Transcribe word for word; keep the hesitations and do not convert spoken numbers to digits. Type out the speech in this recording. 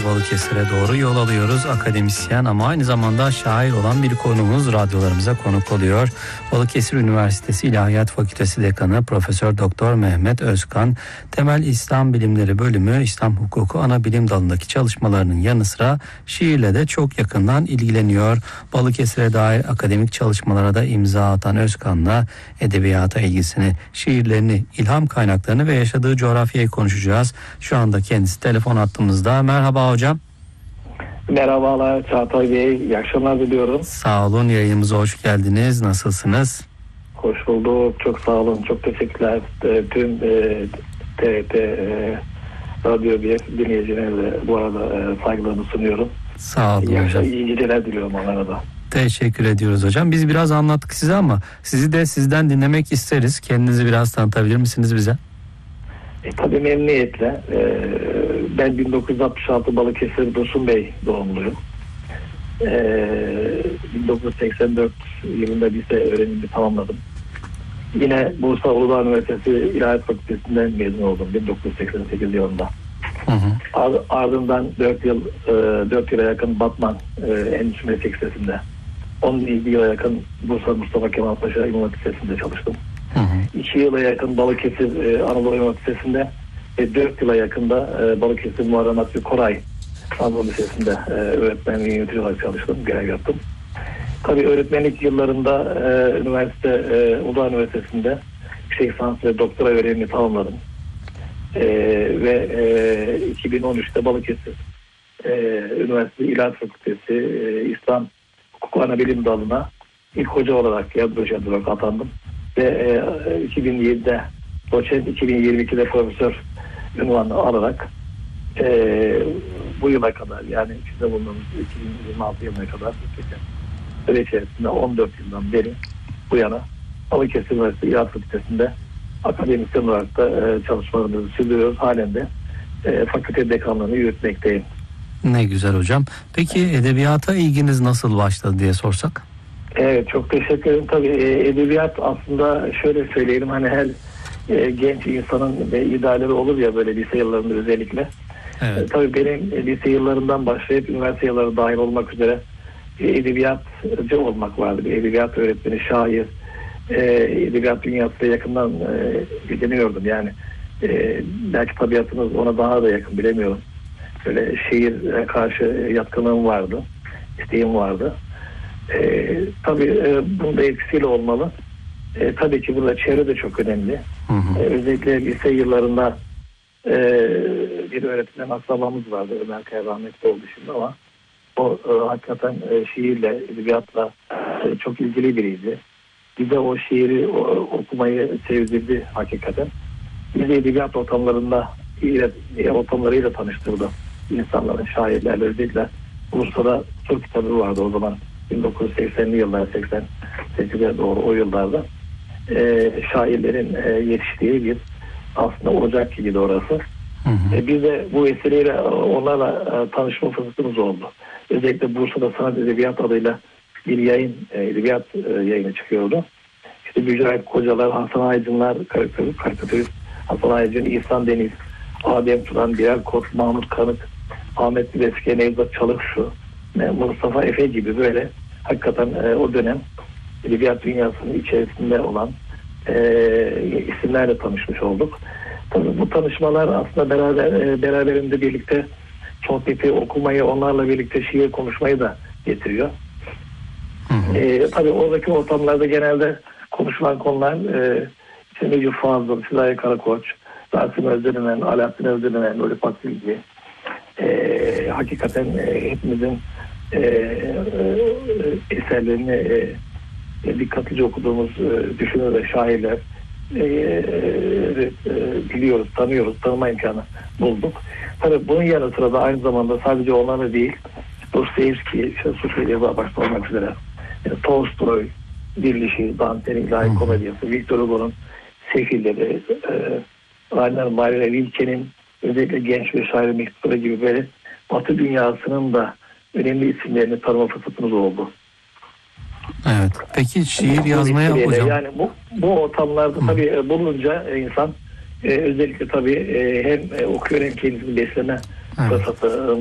Balıkesir'e doğru yol alıyoruz. Akademisyen ama aynı zamanda şair olan bir konuğumuz radyolarımıza konuk oluyor. Balıkesir Üniversitesi İlahiyat Fakültesi Dekanı Profesör Doktor Mehmet Özkan, Temel İslam Bilimleri Bölümü İslam Hukuku ana bilim dalındaki çalışmalarının yanı sıra şiirle de çok yakından ilgileniyor. Balıkesir'e dair akademik çalışmalara da imza atan Özkan'la edebiyata ilgisini, şiirlerini, ilham kaynaklarını ve yaşadığı coğrafyayı konuşacağız. Şu anda kendisi telefon hattımızda. Merhaba hocam. Merhabalar Çağatay Bey. İyi akşamlar diliyorum. Sağ olun. Yayınımıza hoş geldiniz. Nasılsınız? Hoş bulduk. Çok sağ olun. Çok teşekkürler. Tüm e, T R T e, Radyo bir dinleyicilerine bu arada e, saygılarımı sunuyorum. Sağ olun iyi hocam. İyi geceler diliyorum onlara da. Teşekkür ediyoruz hocam. Biz biraz anlattık size ama sizi de sizden dinlemek isteriz. Kendinizi biraz tanıtabilir misiniz bize? E, tabii memnuniyetle. E, ben bin dokuz yüz altmış altı Balıkesir Dursun Bey doğumluyum. E, bin dokuz yüz seksen dört yılında lise öğrenimimi tamamladım. Yine Bursa Uludağ Üniversitesi İlahiyat Fakültesinden mezun oldum bin dokuz yüz seksen sekiz yılında. Hı hı. Ardından dört yıl dört yıla yakın Batman Endüstri Meslek Lisesi'nde, on yıla yakın Bursa Mustafa Kemal Paşa İmam Hatip Lisesi'nde çalıştım. Hı hı. iki yıla yakın Balıkesir Anadolu İmam Hatip Lisesi'nde ve dört yıla yakın da Balıkesir Muharrem Hakkı Koray Anadolu Lisesi'nde öğretmen ve yönetici olarak çalıştım, görev yaptım. Tabii öğretmenlik yıllarında e, üniversite e, Uludağ Üniversitesi'nde yüksek lisans ve doktora öğrenimini tamamladım. E, ve e, iki bin on üçte Balıkesir e, Üniversitesi İlahiyat Fakültesi e, İslam Hukuku Anabilim Dalı'na ilk hoca olarak, yaz doçent olarak atandım. Ve e, iki bin yedide doçent, iki bin yirmi ikide profesör unvanı alarak e, bu yıla kadar, yani içinde bulunduğumuz iki bin yirmi altı yılına kadar süre içerisinde on dört yıldan beri bu yana Balıkesir Üniversitesi İlahiyat Fakültesi'nde akademisyen olarak da e, çalışmalarımızı sürdürüyoruz. Halen de e, fakülte dekanlığını yürütmekteyim. Ne güzel hocam. Peki edebiyata ilginiz nasıl başladı diye sorsak? Evet, çok teşekkür ederim. Tabii e, edebiyat aslında şöyle söyleyelim, hani her e, genç insanın e, idealleri olur ya, böyle lise yıllarında özellikle. Evet. E, tabii benim e, lise yıllarından başlayıp üniversite yılları dahil olmak üzere edebiyatçı olmak vardı. Bir edebiyat öğretmeni, şair, e, edebiyat dünyasıyla yakından e, ilgileniyordum. Yani e, belki tabiatımız ona daha da yakın, bilemiyorum. Böyle şiire karşı yatkınlığım vardı, isteğim vardı. E, tabii e, bunun da etkisiyle olmalı. E, tabii ki burada çevre de çok önemli. Hı hı. E, özellikle lise yıllarında e, bir öğretmen akrabamız vardı. Ömer Kaya rahmetli oldu şimdi ama o e, hakikaten e, şiirle, edebiyatla e, çok ilgili biriydi. Bize o şiiri o, okumayı sevdirdi hakikaten. Bizi edebiyat ortamlarında, iyi ortamlarıyla tanıştırdı. İnsanların, şairlerle, özellikle Bursa'da Türk kitabı vardı o zaman. bin dokuz yüz seksenli yıllar, seksen sekize doğru o yıllarda e, şairlerin e, yetiştiği bir aslında ocak gibiydi orası. Hı hı. E, biz de bu vesileyle onlarla e, tanışma fırsatımız oldu. Özellikle Bursa'da Sanat Edebiyat adıyla bir yayın, e, edebiyat e, yayını çıkıyordu. İşte Mücahit Kocalar, Hasan Aydınlar, karikatürist Hasan Aydın, İhsan Deniz, Adem Turan, Bilal Kot, Mahmut Kanık, Ahmet Bileske, Nevzat Çalıksu, Mustafa Efe gibi böyle hakikaten e, o dönem edebiyat dünyasının içerisinde olan e, isimlerle tanışmış olduk. Tabii bu tanışmalar aslında beraber e, beraberinde birlikte sohbeti, okumayı, onlarla birlikte şiir konuşmayı da getiriyor. Hı hı. E, tabii oradaki ortamlarda genelde konuşulan konular e, işte Necip Fazıl, Sezai Karakoç, Rasim Özdemir, Alaaddin Özdemir, Nuri Pakbilgi, e, hakikaten e, hepimizin e, e, eserlerini e, e, dikkatlice okuduğumuz e, düşünür ve şairler e, e, biliyoruz, tanıyoruz, tanıma imkanı bulduk. Tabii bunun yanı sıra da aynı zamanda sadece onlarla değil, Dostoyevski, Sufya'ya başta olmak üzere, yani Tolstoy, Dirlişi, Dante'nin İlahi Komedyası, Victor Hugo'nun Sefilleri, e, Rainer Maria Rilke'nin özellikle genç ve şair mektupları gibi böyle Batı dünyasının da önemli isimlerini tanıma fırsatımız oldu. Evet. Peki şiir yazmaya hocam? Yani bu, bu ortamlarda Hı. tabii bulununca insan e, özellikle tabii e, hem okuyor hem kendisini besleme evet. fırsatı